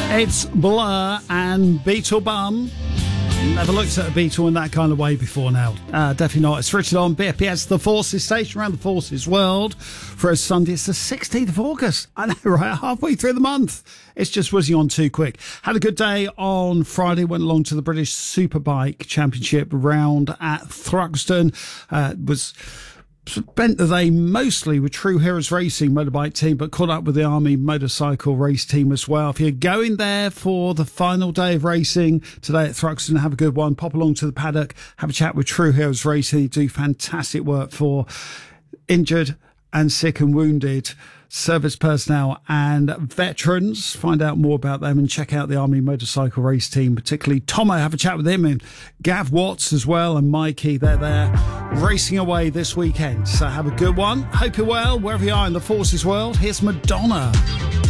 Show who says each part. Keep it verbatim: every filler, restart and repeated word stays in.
Speaker 1: It's Blur and Beetle Bum. Never looked at a Beetle in that kind of way before now. Uh, definitely not. It's Richard on B F P S, the Forces station around the Forces world. For a Sunday, it's the sixteenth of August. I know, right? Halfway through the month. It's just whizzing on too quick. Had a good day on Friday. Went along to the British Superbike Championship round at Thruxton. Uh, was... Spent the day mostly with True Heroes Racing motorbike team, but caught up with the Army motorcycle race team as well. If you're going there for the final day of racing today at Thruxton, have a good one. Pop along to the paddock, have a chat with True Heroes Racing. They do fantastic work for injured and sick and wounded service personnel and veterans. Find out more about them and check out the Army motorcycle race team, particularly Tomo. Have a chat with him and Gav Watts as well, and Mikey. They're there racing away this weekend. So have a good one. Hope you're well wherever you are in the Forces world. Here's Madonna.